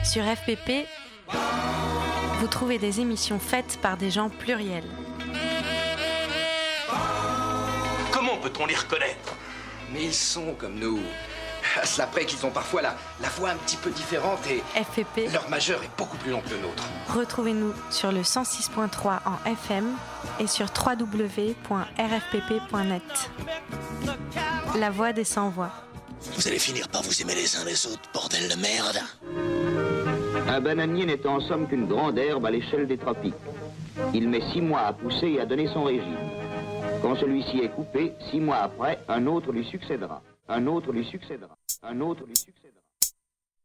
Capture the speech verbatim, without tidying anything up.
Sur F P P, vous trouvez des émissions faites par des gens pluriels. Comment peut-on les reconnaître? Mais ils sont comme nous. À cela près qu'ils ont parfois la, la voix un petit peu différente et F P P, leur majeur est beaucoup plus long que le nôtre. Retrouvez-nous sur le cent six point trois en F M et sur w w w point r f p p point net. La voix des sans-voix. Vous allez finir par vous aimer les uns les autres, bordel de merde. Un bananier n'est en somme qu'une grande herbe à l'échelle des tropiques. Il met six mois à pousser et à donner son régime. Quand celui-ci est coupé, six mois après, un autre lui succédera. Un autre lui succédera. Un autre lui succédera.